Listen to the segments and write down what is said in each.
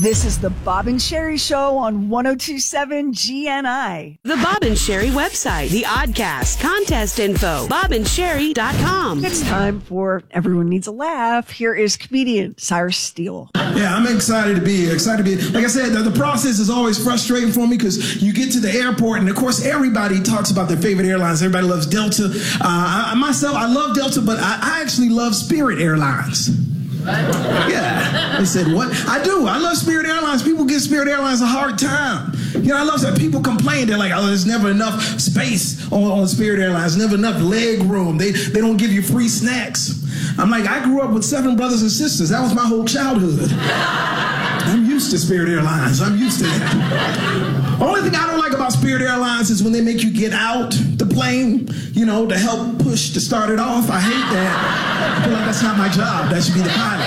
This is the Bob and Sherry Show on 102.7 GNI. The Bob and Sherry website, the Oddcast, contest info, bobandSherry.com. It's time for Everyone Needs a Laugh. Here is comedian Cyrus Steele. Yeah, I'm excited to be here. Like I said, the process is always frustrating for me because you get to the airport and, of course, everybody talks about their favorite airlines. Everybody loves Delta. I love Delta, but I actually love Spirit Airlines. Yeah. They said, what? I do. I love Spirit Airlines. People give Spirit Airlines a hard time. You know, I love that people complain. They're like, oh, there's never enough space on Spirit Airlines, never enough leg room. They don't give you free snacks. I'm like, I grew up with 7 brothers and sisters. That was my whole childhood. I'm used to Spirit Airlines. I'm used to that. Only thing I don't like about Spirit Airlines is when they make you get out the plane, you know, to help push to start it off. I hate that. I feel like that's not my job. That should be the pilot.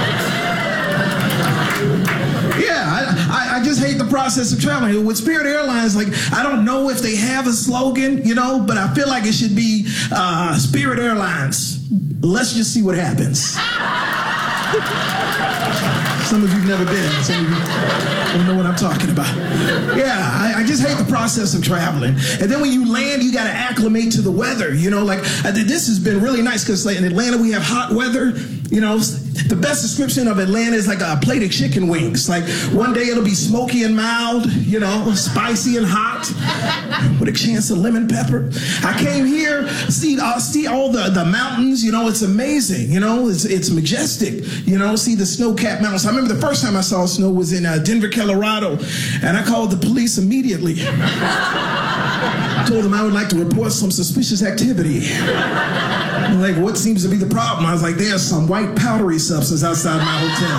Yeah, I just hate the process of traveling. With Spirit Airlines, like, I don't know if they have a slogan, you know, but I feel like it should be Spirit Airlines. Let's just see what happens. Some of you've never been. Some of you don't know what I'm talking about. Yeah, I just hate the process of traveling. And then when you land, you got to acclimate to the weather. You know, like, this has been really nice because, like, in Atlanta, we have hot weather. You know, the best description of Atlanta is like a plate of chicken wings. Like, one day it'll be smoky and mild, you know, spicy and hot, with a chance of lemon pepper. I came here, see all the mountains, you know, it's amazing, you know, it's majestic, you know, see the snow-capped mountains. I remember the first time I saw snow was in Denver, Colorado, and I called the police immediately. I told them I would like to report some suspicious activity. I'm like, what seems to be the problem? I was like, there's some white powdery substance outside my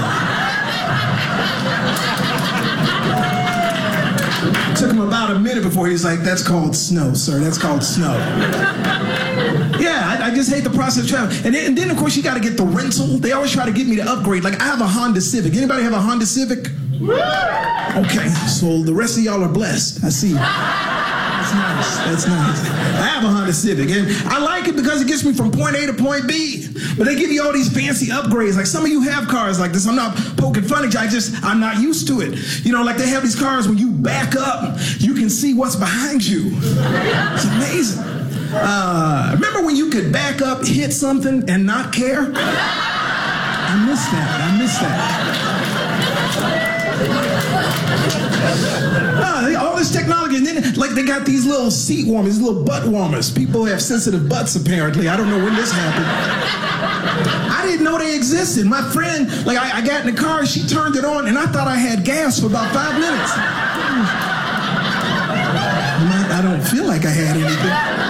hotel. It took him about a minute before he was like, that's called snow, sir. That's called snow. Yeah, I just hate the process of traveling. And then, of course, you got to get the rental. They always try to get me to upgrade. Like, I have a Honda Civic. Anybody have a Honda Civic? Okay, so the rest of y'all are blessed. I see. That's nice. I have a Honda Civic, and I like it because it gets me from point A to point B. But they give you all these fancy upgrades. Like, some of you have cars like this. I'm not poking fun at you. I'm not used to it. You know, like, they have these cars when you back up, you can see what's behind you. It's amazing. Remember when you could back up, hit something, and not care? I miss that. All this technology, and then, like, they got these little seat warmers, these little butt warmers. People have sensitive butts, apparently. I don't know when this happened. I didn't know they existed. My friend, like, I got in the car, she turned it on, and I thought I had gas for about 5 minutes. I don't feel like I had anything.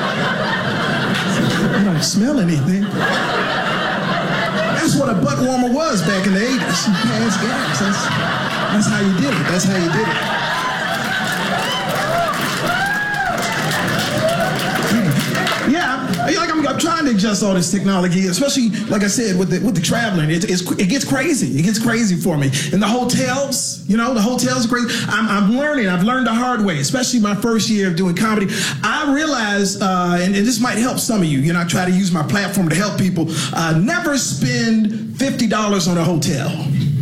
I don't smell anything. That's what a butt warmer was back in the 80s. You passed gas. That's how you did it. That's how you did it. Yeah, like, I'm trying to adjust all this technology, especially, like I said, with the traveling. It gets crazy. It gets crazy for me. And the hotels, you know, the hotels are crazy. I'm learning. I've learned the hard way, especially my first year of doing comedy. I realized, and this might help some of you, you know, I try to use my platform to help people, never spend $50 on a hotel.